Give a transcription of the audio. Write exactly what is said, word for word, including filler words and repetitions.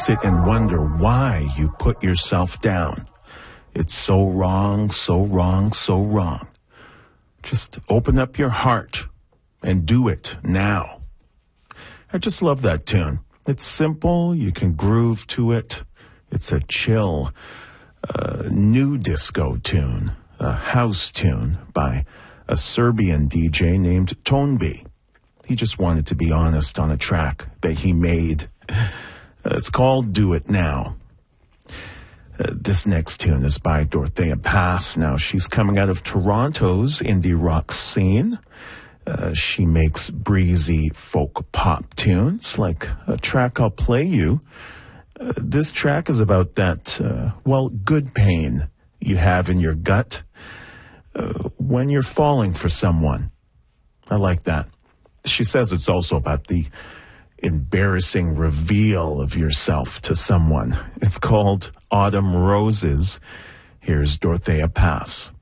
sit and wonder why you put yourself down. It's so wrong, so wrong, so wrong. Just open up your heart and do it now. I just love that tune. It's simple. You can groove to it. It's a chill, uh, new disco tune, a house tune by a Serbian D J named Tonbi. He just wanted to be honest on a track that he made. Uh, it's called Do It Now. Uh, this next tune is by Dorothea Pass. Now, she's coming out of Toronto's indie rock scene. Uh, she makes breezy folk pop tunes, like a track I'll play you. Uh, this track is about that, uh, well, good pain you have in your gut uh, when you're falling for someone. I like that. She says it's also about the embarrassing reveal of yourself to someone. It's called Autumn Roses. Here's Dorothea Pass.